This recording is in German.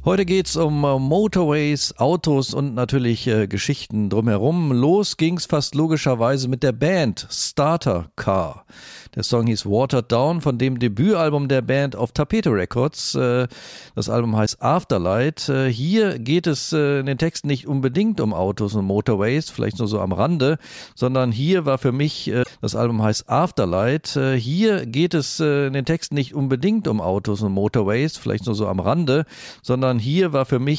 Heute geht's um Motorways, Autos und natürlich Geschichten drumherum. Los ging's fast logischerweise mit der Band Starter Car. Der Song hieß Watered Down von dem Debütalbum der Band auf Tapete Records. Das Album heißt Afterlight. Hier geht es in den Texten nicht unbedingt um Autos und Motorways, vielleicht nur so am Rande, sondern hier war für mich, das Album heißt Afterlight. Hier geht es in den Texten nicht unbedingt um Autos und Motorways, vielleicht nur so am Rande, sondern hier war für mich